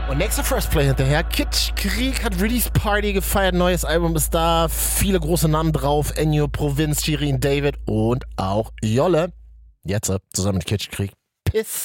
Und nächster First Play hinterher. Kid Krieg hat Release Party gefeiert. Neues Album ist da. Viele große Namen drauf. Ennio, Provinz, Shirin David und auch Jolle. Jetzt zusammen mit Kid Krieg. Piss.